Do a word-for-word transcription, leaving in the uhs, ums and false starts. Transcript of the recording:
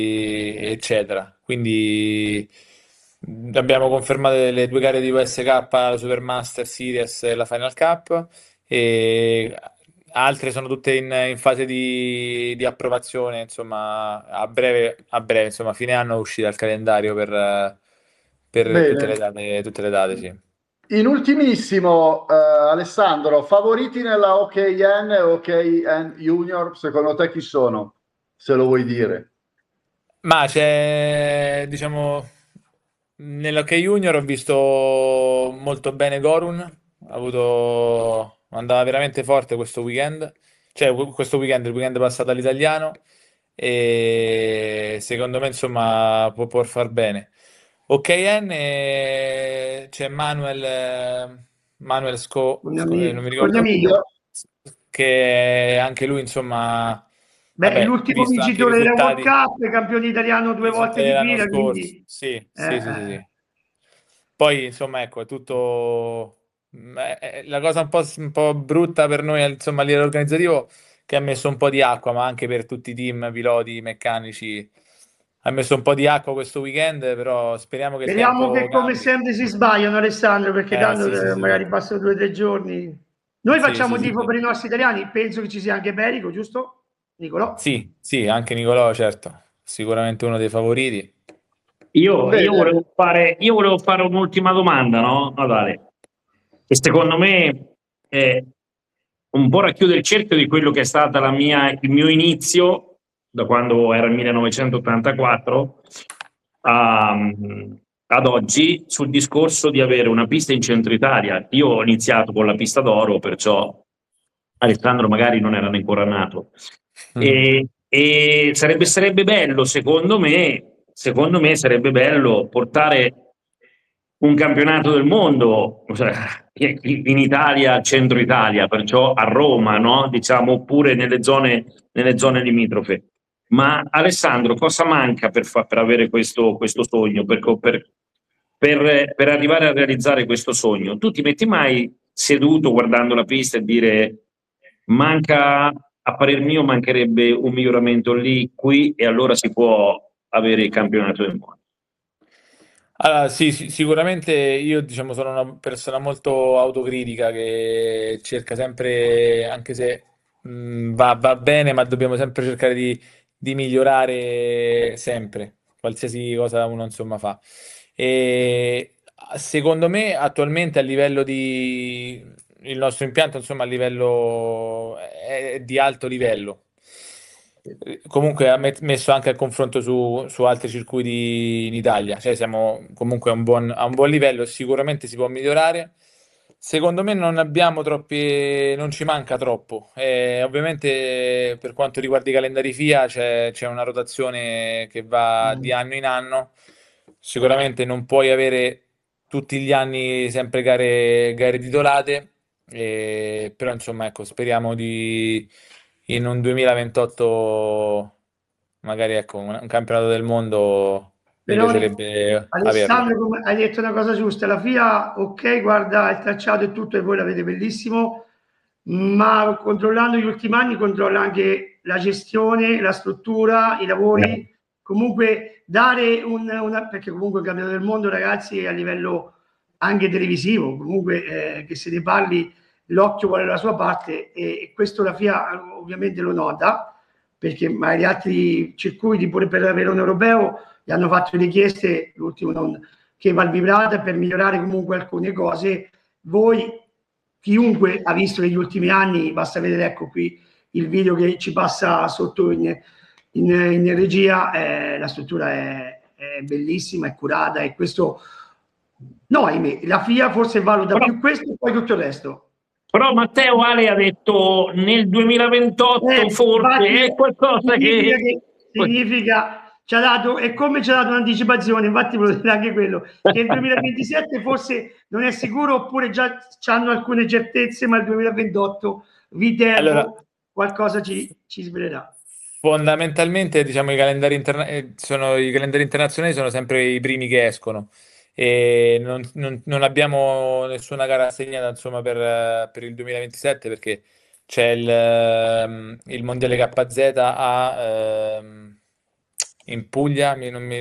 eccetera. Quindi mh, abbiamo confermato le due gare di U S K, la Supermaster Series e la Final Cup, e altre sono tutte in, in fase di, di approvazione, insomma, a breve, a breve, insomma, fine anno uscirà il calendario per, eh, per tutte le Bene. date, tutte le date, sì. In ultimissimo, eh, Alessandro, favoriti nella O K N e O K N Junior, secondo te chi sono? Se lo vuoi dire. Ma c'è, diciamo, nell'Hockey Junior ho visto molto bene Gorun, ha avuto, andava veramente forte questo weekend, cioè questo weekend, il weekend passato all'italiano, e secondo me insomma può, può far bene. O K N eh, c'è Manuel, eh, Manuel Sco, Con Sco- eh, non Ami- mi con ricordo, Emilio? che anche lui insomma, Beh, vabbè, l'ultimo visto anche i vincitore della World risultati. Cup, campione italiano I due volte risultati di dell'anno fila, scorso, quindi sì, eh, sì, sì, sì, sì. eh. Poi, insomma, ecco, è tutto. mm, è- è- La cosa un po', un po' brutta per noi, insomma, a livello organizzativo, che ha messo un po' di acqua, ma anche per tutti i team, piloti, meccanici, ha messo un po' di acqua questo weekend, però speriamo che il Speriamo tempo che come cambi. sempre si sbagliano, Alessandro, perché Eh, tanto sì, sì, eh, sì, sì. magari passano due o tre giorni. Noi Sì, facciamo sì, un sì, tifo sì. per i nostri italiani, penso che ci sia anche Berico, giusto? Nicolò? Sì, sì, anche Nicolò, certo, sicuramente uno dei favoriti. Io, io Bene, volevo fare, io volevo fare un'ultima domanda, no? Natale, che secondo me è un po' racchiude il cerchio di quello che è stata la mia, il mio inizio, da quando era il millenovecentottantaquattro a- ad oggi, sul discorso di avere una pista in centro Italia. Io ho iniziato con la pista d'oro, perciò Alessandro magari non era ancora nato. Mhm. E, e sarebbe, sarebbe bello, secondo me, secondo me sarebbe bello portare un campionato del mondo, cioè, in Italia, centro Italia, perciò a Roma, no? Diciamo, oppure nelle zone, nelle zone limitrofe. Ma Alessandro, cosa manca per, fa- per avere questo, questo sogno, per, co- per- per- per arrivare a realizzare questo sogno? Tu ti metti mai seduto guardando la pista e dire manca, a parer mio, mancherebbe un miglioramento lì, qui, e allora si può avere il campionato del mondo? Allora, sì, sì, sicuramente io diciamo sono una persona molto autocritica che cerca sempre, anche se mh, va, va bene, ma dobbiamo sempre cercare di, di migliorare sempre, qualsiasi cosa uno insomma fa. E secondo me attualmente a livello di il nostro impianto insomma a livello è di alto livello. Eh, Comunque ha met- messo anche a confronto su, su altri circuiti in Italia, cioè siamo comunque a un buon, a un buon livello, sicuramente si può migliorare. Secondo me non abbiamo troppi, non ci manca troppo. Eh, ovviamente per quanto riguarda i calendari FIA c'è c'è una rotazione che va di anno in anno. Sicuramente non puoi avere tutti gli anni sempre gare, gare titolate, eh, però insomma ecco, speriamo di in un duemilaventotto magari ecco, un, un campionato del mondo mi però piacerebbe averlo. Alessandro, come hai detto una cosa giusta, la FIA, ok, guarda il tracciato e tutto e voi l'avete bellissimo, ma controllando gli ultimi anni controlla anche la gestione, la struttura, i lavori, comunque dare un, una, perché comunque il campionato del mondo ragazzi a livello anche televisivo, comunque eh, che se ne parli l'occhio vuole la sua parte e, e questo la FIA ovviamente lo nota perché magari altri circuiti pure per avere un europeo gli hanno fatto richieste, l'ultimo non, che va vibrata per migliorare comunque alcune cose. Voi, chiunque ha visto negli ultimi anni, basta vedere ecco qui il video che ci passa sotto in, in, in regia, eh, la struttura è, è bellissima, è curata e questo, no, ahimè, la FIA forse valuta Però, più questo e poi tutto il resto. però Matteo Ale ha detto nel Eh, duemilaventotto forse è infatti qualcosa significa che... che significa ci ha dato, è come ci ha dato un'anticipazione, infatti volevo dire anche quello, che il duemilaventisette forse non è sicuro oppure già hanno alcune certezze, ma il duemilaventotto Allora, Viterbo qualcosa ci, ci svelerà. fondamentalmente, diciamo, i calendari, interna- eh, sono, i calendari internazionali sono sempre i primi che escono e non, non- non abbiamo nessuna gara assegnata, insomma, per, eh, per il duemilaventisette perché c'è il, ehm, il Mondiale K Z a, ehm, in Puglia, mi- non mi